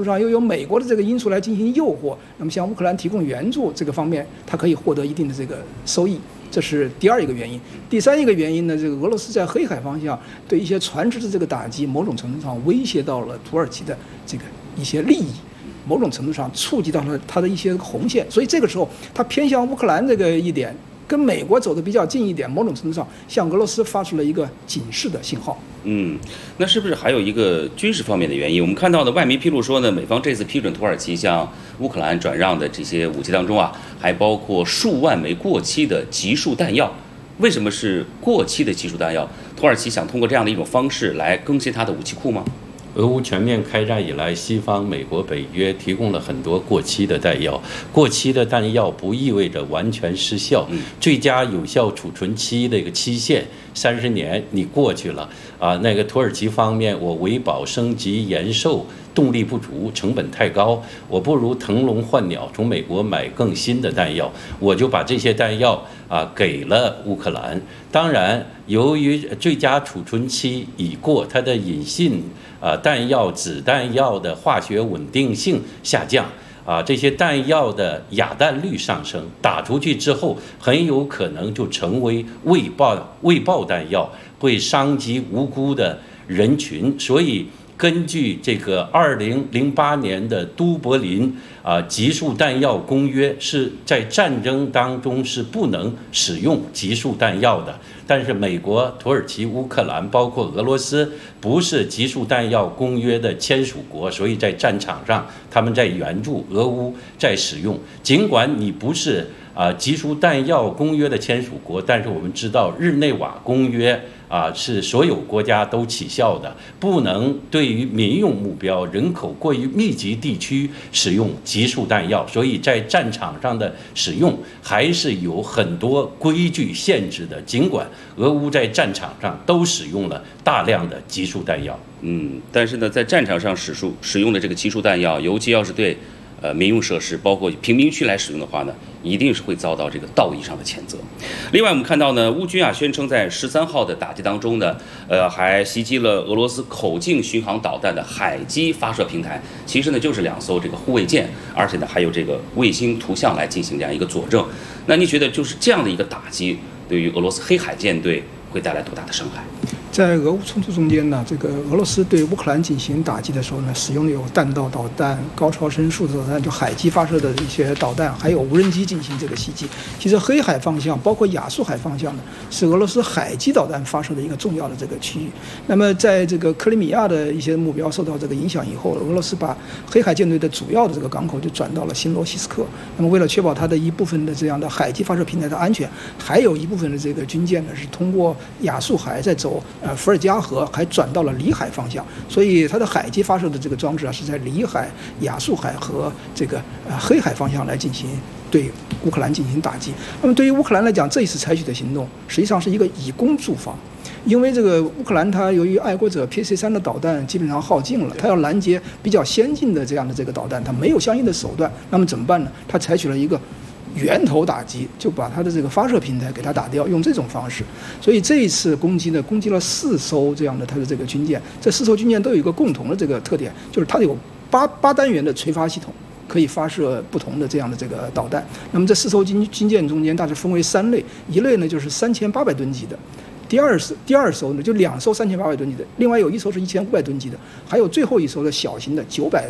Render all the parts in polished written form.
上又有美国的这个因素来进行诱惑，那么向乌克兰提供援助这个方面，它可以获得一定的这个收益。这是第二一个原因。第三一个原因呢，这个俄罗斯在黑海方向对一些船只的这个打击，某种程度上威胁到了土耳其的这个一些利益，某种程度上触及到了它的一些红线，所以这个时候它偏向乌克兰这个一点，跟美国走得比较近一点，某种程度上向俄罗斯发出了一个警示的信号。 那是不是还有一个军事方面的原因？我们看到的外媒披露说呢，美方这次批准土耳其向乌克兰转让的这些武器当中啊，还包括数万枚过期的集束弹药。为什么是过期的集束弹药？土耳其想通过这样的一种方式来更新它的武器库吗？ 俄乌全面开战以来，西方、美国、北约提供了很多过期的弹药。过期的弹药不意味着完全失效，最佳有效储存期的一个期限30年，你过去了啊。那个土耳其方面，我维保升级延寿动力不足，成本太高，我不如腾笼换鸟，从美国买更新的弹药，我就把这些弹药给了乌克兰。当然，由于最佳储存期已过，它的引信弹药、子弹药的化学稳定性下降。这些弹药的哑弹率上升，打出去之后很有可能就成为未爆弹药，会伤及无辜的人群。所以根据这个2008年的都柏林集束弹药公约，是在战争当中是不能使用集束弹药的。但是美国、土耳其、乌克兰，包括俄罗斯，不是集束弹药公约的签署国，所以在战场上他们在援助俄乌在使用。尽管你不是集束弹药公约的签署国，但是我们知道日内瓦公约是所有国家都起效的，不能对于民用目标、人口过于密集地区使用集束弹药，所以在战场上的使用还是有很多规矩限制的。尽管俄乌在战场上都使用了大量的集束弹药， 但是呢，在战场上使用的这个集束弹药，尤其要是对民用设施，包括贫民区来使用的话呢，一定是会遭到这个道义上的谴责。另外，我们看到呢，乌军宣称在13号的打击当中呢，还袭击了俄罗斯口径巡航导弹的海基发射平台，其实呢就是2艘这个护卫舰，而且呢还有这个卫星图像来进行这样一个佐证。那你觉得就是这样的一个打击，对于俄罗斯黑海舰队会带来多大的伤害？ 在俄乌冲突中间呢，这个俄罗斯对乌克兰进行打击的时候呢，使用的有弹道导弹、高超声速导弹，就海基发射的一些导弹，还有无人机进行这个袭击。其实黑海方向，包括亚速海方向呢，是俄罗斯海基导弹发射的一个重要的这个区域。那么在这个克里米亚的一些目标受到这个影响以后，俄罗斯把黑海舰队的主要的这个港口就转到了新罗西斯克。那么为了确保它的一部分的这样的海基发射平台的安全，还有一部分的这个军舰呢是通过亚速海再走伏尔加河，还转到了里海方向，所以它的海基发射的这个装置是在里海、亚速海和这个黑海方向来进行对乌克兰进行打击。那么对于乌克兰来讲，这一次采取的行动实际上是一个以攻助防，因为这个乌克兰它由于爱国者 PC3的导弹基本上耗尽了，它要拦截比较先进的这样的这个导弹，它没有相应的手段，那么怎么办呢？它采取了一个源头打击，就把它的这个发射平台给它打掉，用这种方式。所以这一次攻击呢，攻击了4艘这样的它的这个军舰，这4艘军舰都有一个共同的这个特点，就是它有八单元的垂发系统，可以发射不同的这样的这个导弹。那么这4艘军舰中间大致分为3类，一类呢就是3800吨级的。第二艘呢，就2艘3800吨级的，另外有1艘是1500吨级的，还有最后1艘的小型的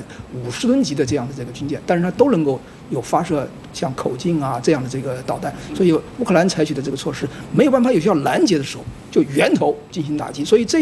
950吨级的这样的这个军舰，但是它都能够有发射像口径这样的这个导弹，所以乌克兰采取的这个措施没有办法有效拦截的时候，就源头进行打击，所以这